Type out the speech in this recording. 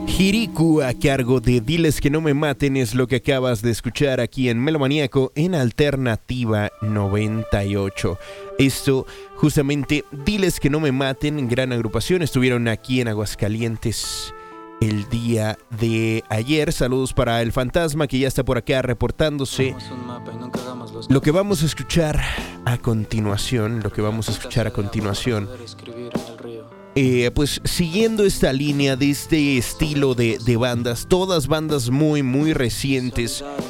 Hiriku a cargo de Diles que no me maten es lo que acabas de escuchar aquí en Melomaníaco en Alternativa 98. Esto justamente Diles que no me maten, gran agrupación, estuvieron aquí en Aguascalientes el día de ayer. Saludos para el fantasma que ya está por acá reportándose. Lo que vamos a escuchar a continuación, pues siguiendo esta línea de este estilo de bandas, todas bandas muy muy recientes,